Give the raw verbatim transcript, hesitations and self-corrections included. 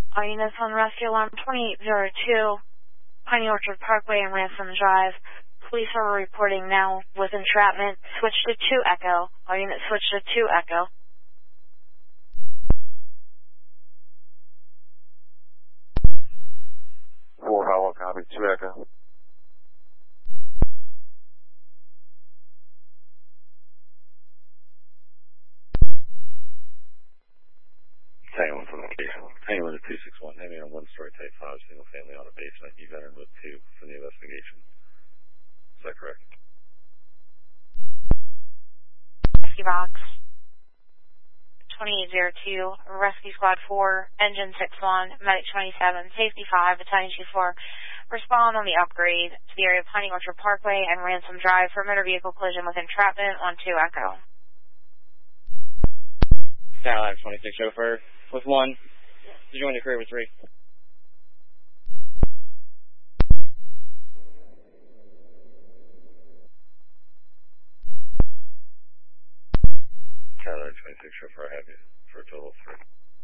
All units on rescue alarm twenty-eight oh two, Piney Orchard Parkway and Ransom Drive. Police are reporting now with entrapment. Switch to two Echo. All units switch to two Echo. Four Hollow, copy, two Echo. Tango one from location. Tango one to two six one. Name me on one story type five, single family on a basement. You've entered with two from the investigation. Is that correct? Rescue box twenty-eight oh two, Rescue Squad four, Engine six one, Medic twenty-seven, Safety five, Battalion two four. Respond on the upgrade to the area of Piney Orchard Parkway and Ransom Drive for motor vehicle collision with entrapment on two Echo. Cadillac twenty-six chauffeur with one. Join the crew with three. Cadillac twenty-six chauffeur, I have you for a total of three.